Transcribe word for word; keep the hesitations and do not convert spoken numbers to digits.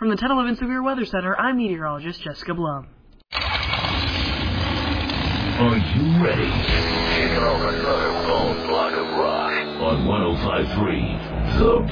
From the Tidal Event Severe Weather Center, I'm meteorologist Jessica Blum. Are you ready? Kick off another bone block of rock on one oh five point three The